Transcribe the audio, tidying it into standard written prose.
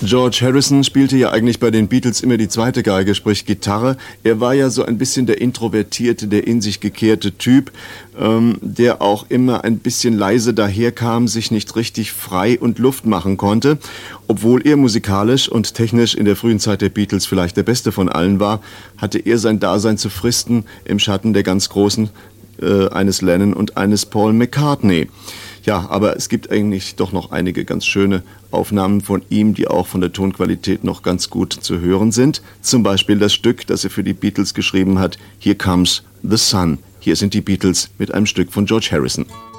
George Harrison spielte ja eigentlich bei den Beatles immer die zweite Geige, sprich Gitarre. Er war ja so ein bisschen der introvertierte, der in sich gekehrte Typ, der auch immer ein bisschen leise daherkam, sich nicht richtig frei und Luft machen konnte. Obwohl er musikalisch und technisch in der frühen Zeit der Beatles vielleicht der Beste von allen war, hatte er sein Dasein zu fristen im Schatten der ganz Großen, eines Lennon und eines Paul McCartney. Ja, aber es gibt eigentlich doch noch einige ganz schöne Aufnahmen von ihm, die auch von der Tonqualität noch ganz gut zu hören sind. Zum Beispiel das Stück, das er für die Beatles geschrieben hat, Here Comes the Sun. Hier sind die Beatles mit einem Stück von George Harrison.